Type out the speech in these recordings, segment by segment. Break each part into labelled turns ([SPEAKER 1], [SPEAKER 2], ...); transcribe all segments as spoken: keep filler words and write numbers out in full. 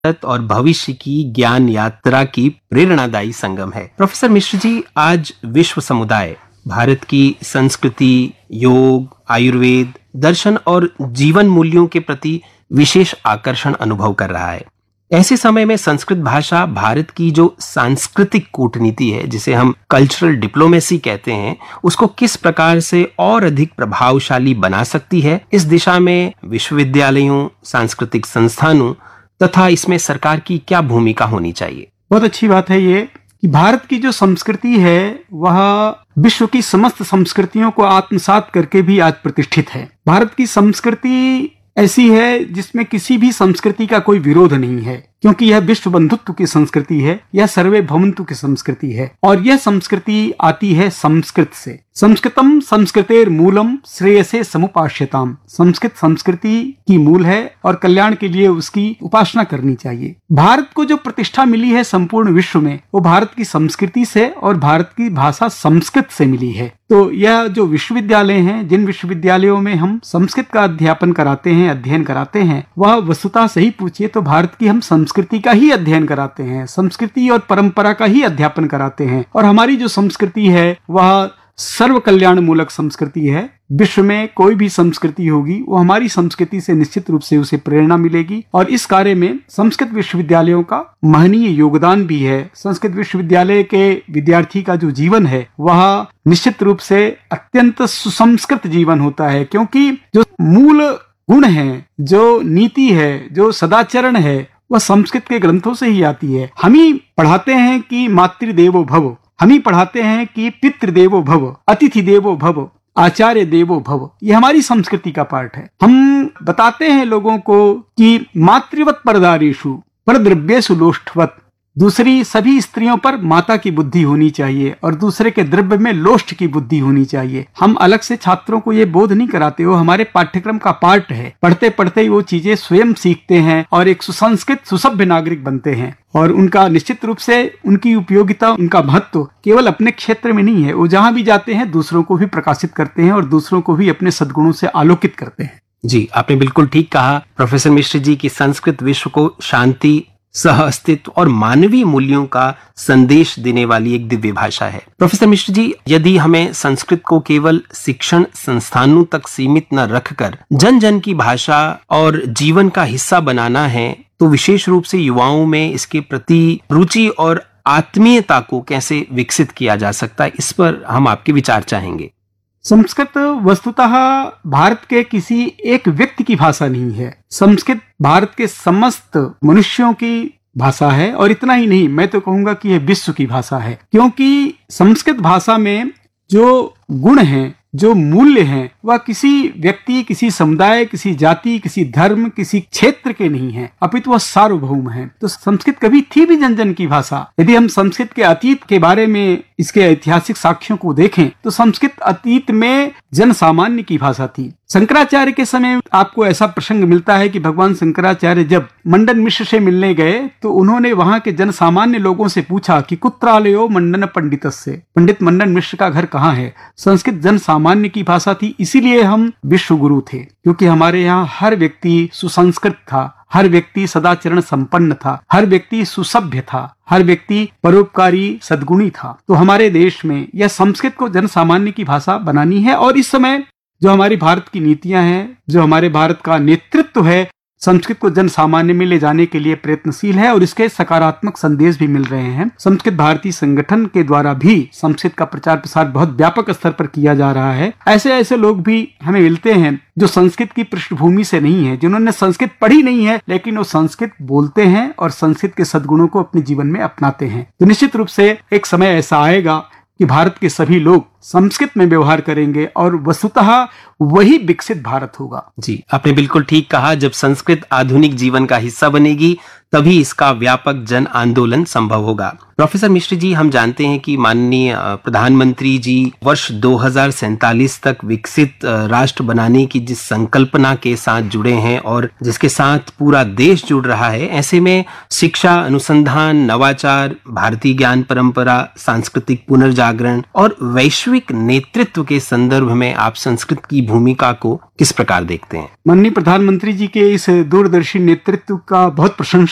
[SPEAKER 1] और भविष्य की ज्ञान यात्रा की प्रेरणादायी संगम है। प्रोफेसर मिश्र जी, आज विश्व समुदाय भारत की संस्कृति, योग, आयुर्वेद, दर्शन और जीवन मूल्यों के प्रति विशेष आकर्षण अनुभव कर रहा है। ऐसे समय में संस्कृत भाषा भारत की जो सांस्कृतिक कूटनीति है, जिसे हम कल्चरल डिप्लोमेसी कहते हैं, उसको किस प्रकार से और अधिक प्रभावशाली बना सकती है? इस दिशा में विश्वविद्यालयों, सांस्कृतिक संस्थानों तथा इसमें सरकार की क्या भूमिका होनी चाहिए?
[SPEAKER 2] बहुत अच्छी बात है ये कि भारत की जो संस्कृति है वह विश्व की समस्त संस्कृतियों को आत्मसात करके भी आज प्रतिष्ठित है। भारत की संस्कृति ऐसी है जिसमें किसी भी संस्कृति का कोई विरोध नहीं है, क्योंकि यह विश्व बंधुत्व की संस्कृति है, यह सर्वे भवन्तु की संस्कृति है और यह संस्कृति आती है संस्कृत से। संस्कृतम संस्कृतेर मूलम श्रेयसे समुपास्यताम। संस्कृत संस्कृति की मूल है और कल्याण के लिए उसकी उपासना करनी चाहिए। भारत को जो प्रतिष्ठा मिली है संपूर्ण विश्व में, वो भारत की संस्कृति से और भारत की भाषा संस्कृत से मिली है। तो यह जो विश्वविद्यालय हैं, जिन विश्वविद्यालयों में हम संस्कृत का अध्यापन कराते हैं, अध्ययन कराते हैं, वह वस्तुतः सही पूछिए तो भारत की हम संस्कृति का ही अध्ययन कराते हैं, संस्कृति और परंपरा का ही अध्यापन कराते हैं। और हमारी जो संस्कृति है वह सर्व कल्याण मूलक संस्कृति है। विश्व में कोई भी संस्कृति होगी वो हमारी संस्कृति से निश्चित रूप से उसे प्रेरणा मिलेगी और इस कार्य में संस्कृत विश्वविद्यालयों का महनीय योगदान भी है। संस्कृत विश्वविद्यालय के विद्यार्थी का जो जीवन है वह निश्चित रूप से अत्यंत सुसंस्कृत जीवन होता है, क्योंकि जो मूल गुण है, जो नीति है, जो सदाचरण है, वह संस्कृत के ग्रंथों से ही आती है। हम ही पढ़ाते हैं कि मातृदेवो भव, हम ही पढ़ाते हैं कि पितृदेवो भव, अतिथि देवो भव, आचार्य देवो भव। ये हमारी संस्कृति का पार्ट है। हम बताते हैं लोगों को कि मातृवत परदारेषु परद्रव्येषु लोष्ठवत। दूसरी सभी स्त्रियों पर माता की बुद्धि होनी चाहिए और दूसरे के द्रव्य में लोष्ठ की बुद्धि होनी चाहिए। हम अलग से छात्रों को ये बोध नहीं कराते, वो हमारे पाठ्यक्रम का पार्ट है। पढ़ते पढ़ते ही वो चीजें स्वयं सीखते हैं और एक सुसंस्कृत सुसभ्य नागरिक बनते हैं और उनका निश्चित रूप से उनकी उपयोगिता, उनका महत्व केवल अपने क्षेत्र में नहीं है, वो जहां भी जाते हैं दूसरों को भी प्रकाशित करते हैं और दूसरों को भी अपने सद्गुणों से आलोकित करते हैं।
[SPEAKER 1] जी, आपने बिल्कुल ठीक कहा प्रोफेसर मिश्र जी की संस्कृत विश्व को शांति, सह अस्तित्व और मानवीय मूल्यों का संदेश देने वाली एक दिव्य भाषा है। प्रोफेसर मिश्र जी, यदि हमें संस्कृत को केवल शिक्षण संस्थानों तक सीमित न रखकर जन जन की भाषा और जीवन का हिस्सा बनाना है, तो विशेष रूप से युवाओं में इसके प्रति रुचि और आत्मीयता को कैसे विकसित किया जा सकता है, इस पर हम आपके विचार चाहेंगे।
[SPEAKER 2] संस्कृत वस्तुतः भारत के किसी एक व्यक्ति की भाषा नहीं है। संस्कृत भारत के समस्त मनुष्यों की भाषा है और इतना ही नहीं, मैं तो कहूंगा कि यह विश्व की भाषा है, क्योंकि संस्कृत भाषा में जो गुण हैं, जो मूल्य हैं, वह किसी व्यक्ति, किसी समुदाय, किसी जाति, किसी धर्म, किसी क्षेत्र के नहीं है, अपितु वह सार्वभौम है। तो संस्कृत कभी थी भी जन जन की भाषा। यदि हम संस्कृत के अतीत के बारे में, इसके ऐतिहासिक साक्ष्यों को देखें तो संस्कृत अतीत में जन सामान्य की भाषा थी। शंकराचार्य के समय आपको ऐसा प्रसंग मिलता है कि भगवान शंकराचार्य जब मंडन मिश्र से मिलने गए तो उन्होंने वहां के जन सामान्य लोगों से पूछा कि कुत्रालयो मंडन पंडितस्य, पंडित मंडन मिश्र का घर कहाँ है। संस्कृत जन सामान्य की भाषा थी, इसीलिए हम विश्व गुरु थे, क्योंकि हमारे यहाँ हर व्यक्ति सुसंस्कृत था, हर व्यक्ति सदाचरण संपन्न था, हर व्यक्ति सुसभ्य था, हर व्यक्ति परोपकारी सद्गुणी था। तो हमारे देश में यह संस्कृत को जन सामान्य की भाषा बनानी है और इस समय जो हमारी भारत की नीतियां हैं, जो हमारे भारत का नेतृत्व है, संस्कृत को जन सामान्य में ले जाने के लिए प्रयत्नशील है और इसके सकारात्मक संदेश भी मिल रहे हैं। संस्कृत भारती संगठन के द्वारा भी संस्कृत का प्रचार प्रसार बहुत व्यापक स्तर पर किया जा रहा है। ऐसे ऐसे लोग भी हमें मिलते हैं जो संस्कृत की पृष्ठभूमि से नहीं है, जिन्होंने संस्कृत पढ़ी नहीं है, लेकिन वो संस्कृत बोलते हैं और संस्कृत के सद्गुणों को अपने जीवन में अपनाते हैं। तो निश्चित रूप से एक समय ऐसा आएगा कि भारत के सभी लोग संस्कृत में व्यवहार करेंगे और वस्तुतः वही विकसित भारत होगा।
[SPEAKER 1] जी, आपने बिल्कुल ठीक कहा। जब संस्कृत आधुनिक जीवन का हिस्सा बनेगी तभी इसका व्यापक जन आंदोलन संभव होगा। प्रोफेसर मिश्र जी, हम जानते हैं कि माननीय प्रधानमंत्री जी वर्ष दो हज़ार सैंतालीस तक विकसित राष्ट्र बनाने की जिस संकल्पना के साथ जुड़े हैं और जिसके साथ पूरा देश जुड़ रहा है, ऐसे में शिक्षा, अनुसंधान, नवाचार, भारतीय ज्ञान परंपरा, सांस्कृतिक पुनर्जागरण और वैश्विक नेतृत्व के संदर्भ में आप संस्कृत की भूमिका को किस प्रकार देखते हैं?
[SPEAKER 2] माननीय प्रधानमंत्री जी के इस दूरदर्शी नेतृत्व का बहुत प्रशंसक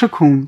[SPEAKER 2] इच्छुक हूँ